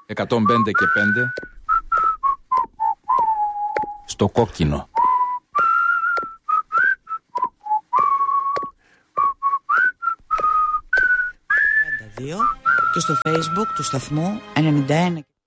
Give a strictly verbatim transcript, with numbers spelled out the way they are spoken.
εκατόν πέντε και πέντε στο κόκκινο. Και στο Facebook του σταθμού ενενήντα ένα